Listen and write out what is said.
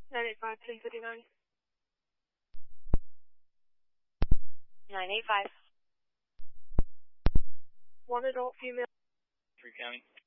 985, 1059. 985. One adult female. 3 County.